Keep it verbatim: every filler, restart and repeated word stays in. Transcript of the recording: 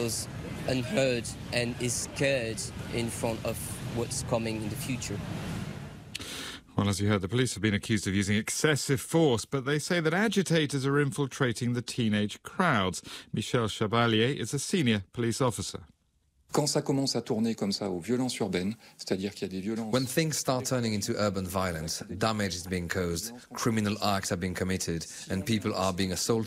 feels unheard and is scared in front of what's coming in the future. Well, as you heard, the police have been accused of using excessive force, but they say that agitators are infiltrating the teenage crowds. Michel Chevalier is a senior police officer. Quand ça commence à tourner comme ça aux violences urbaines, c'est-à-dire qu'il y a des violences... When things start turning into urban violence, damage is being caused, criminal acts are being committed, and people are being assaulted